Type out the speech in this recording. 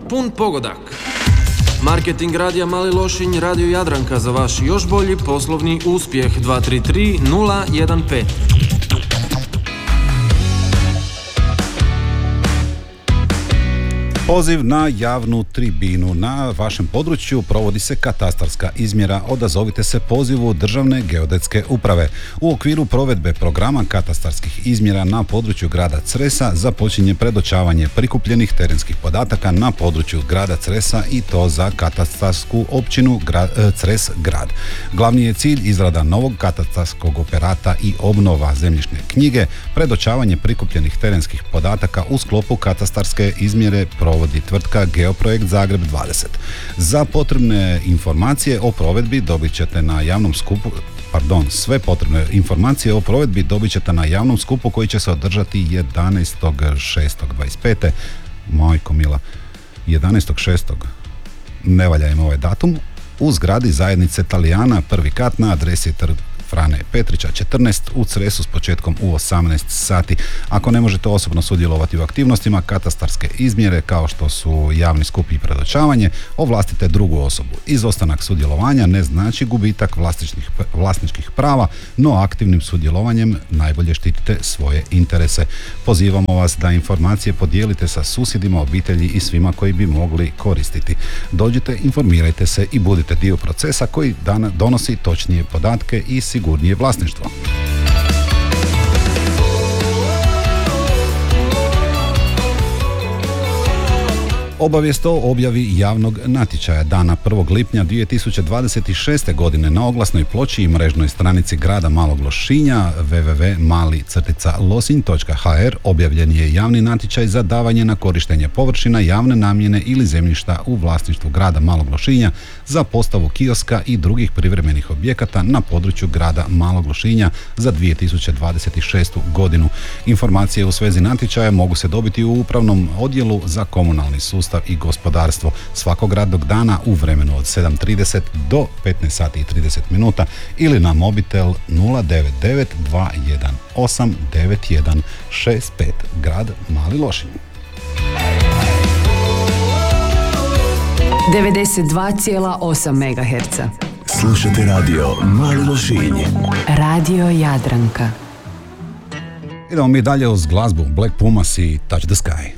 pun pogodak. Marketing radija Mali Lošinj, Radio Jadranka za vaš još bolji poslovni uspjeh. 233 015. Poziv na javnu tribinu. Na vašem području provodi se katastarska izmjera. Odazovite se pozivu Državne geodetske uprave. U okviru provedbe programa katastarskih izmjera na području grada Cresa započinje predočavanje prikupljenih terenskih podataka na području grada Cresa i to za katastarsku općinu Cres grad. Glavni je cilj izrada novog katastarskog operata i obnova zemljišne knjige. Predočavanje prikupljenih terenskih podataka u sklopu katastarske izmjere provodi tvrtka Geoprojekt Zagreb 20. Za potrebne informacije o provedbi dobit ćete na javnom skupu sve potrebne informacije o provedbi dobit ćete na javnom skupu koji će se održati 11.6.25. Majko mila, 11.6. ne valja im ovaj datum, u zgradi zajednice Talijana, prvi kat na adresi Trg Frane Petrića 14 u Cresu s početkom u 18 sati. Ako ne možete osobno sudjelovati u aktivnostima katastarske izmjere kao što su javni skup i predočavanje, ovlastite drugu osobu. Izostanak sudjelovanja ne znači gubitak vlasničkih prava, no aktivnim sudjelovanjem najbolje štitite svoje interese. Pozivamo vas da informacije podijelite sa susjedima, obitelji i svima koji bi mogli koristiti. Dođite, informirajte se i budite dio procesa koji donosi točnije podatke i sigurnije vlasništvo. Obavijest o objavi javnog natječaja dana 1. lipnja 2026. godine na oglasnoj ploči i mrežnoj stranici grada Malog Lošinja www.mali-losinj.hr objavljen je javni natječaj za davanje na korištenje površina javne namjene ili zemljišta u vlasništvu grada Malog Lošinja za postavu kioska i drugih privremenih objekata na području grada Malog Lošinja za 2026. godinu. Informacije u svezi natječaja mogu se dobiti u upravnom odjelu za komunalni sustav i gospodarstvo svakog radnog dana u vremenu od 7:30 do 15 sati i 30 minuta ili na mobitel 099 218 9165 grad Mali Lošinj. 92,8 MHz. Slušate radio Mali Lošinj. Radio Jadranka. Idemo mi dalje uz glazbu Black Pumas i Touch the Sky.